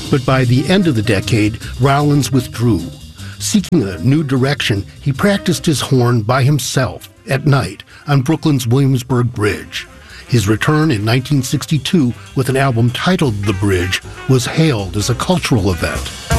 But by the end of the decade, Rollins withdrew. Seeking a new direction, he practiced his horn by himself at night on Brooklyn's Williamsburg Bridge. His return in 1962 with an album titled The Bridge was hailed as a cultural event.